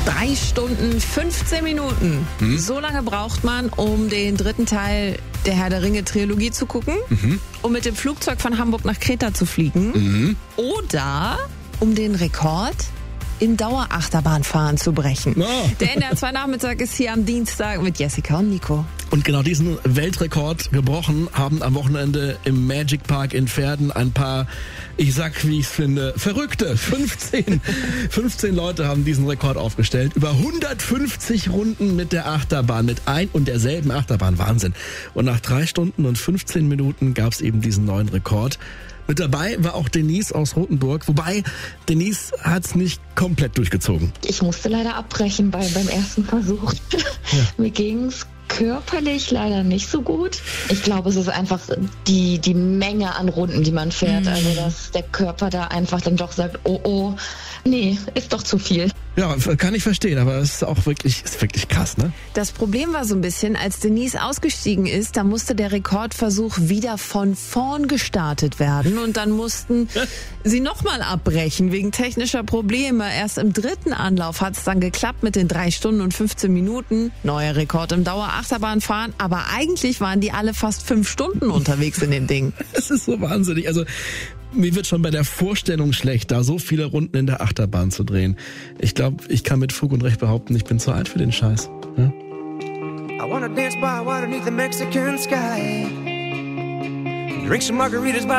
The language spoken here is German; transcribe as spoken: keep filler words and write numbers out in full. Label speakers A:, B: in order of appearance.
A: Drei Stunden, fünfzehn Minuten. Hm? So lange braucht man, um den dritten Teil der Herr der Ringe-Trilogie zu gucken, mhm. um mit dem Flugzeug von Hamburg nach Kreta zu fliegen mhm. oder um den Rekord im Dauerachterbahnfahren zu brechen. Oh. Der N D R zwei Nachmittag ist hier am Dienstag mit Jessica und Nico.
B: Und genau diesen Weltrekord gebrochen haben am Wochenende im Magic Park in Verden ein paar, ich sag wie ich finde, Verrückte. fünfzehn, fünfzehn Leute haben diesen Rekord aufgestellt. Über hundertfünfzig Runden mit der Achterbahn, mit ein und derselben Achterbahn. Wahnsinn. Und nach drei Stunden und fünfzehn Minuten gab es eben diesen neuen Rekord. Mit dabei war auch Denise aus Rothenburg, wobei Denise hat's nicht komplett durchgezogen.
C: Ich musste leider abbrechen bei, beim ersten Versuch. Ja. Mir ging's körperlich leider nicht so gut. Ich glaube, es ist einfach die, die Menge an Runden, die man fährt. Mhm. Also, dass der Körper da einfach dann doch sagt, oh, oh, nee, ist doch zu viel.
B: Ja, kann ich verstehen, aber es ist auch wirklich, ist wirklich krass, ne?
A: Das Problem war so ein bisschen, als Denise ausgestiegen ist, da musste der Rekordversuch wieder von vorn gestartet werden und dann mussten sie nochmal abbrechen wegen technischer Probleme. Erst im dritten Anlauf hat es dann geklappt mit den drei Stunden und fünfzehn Minuten. Neuer Rekord im Dauerachterbahnfahren, aber eigentlich waren die alle fast fünf Stunden unterwegs in dem Ding.
B: Es ist so wahnsinnig, also mir wird schon bei der Vorstellung schlecht, da so viele Runden in der Achterbahn zu drehen. Ich glaube, ich kann mit Fug und Recht behaupten, ich bin zu alt für den Scheiß. Ja? I wanna dance by water beneath the Mexican sky. Drink some margaritas by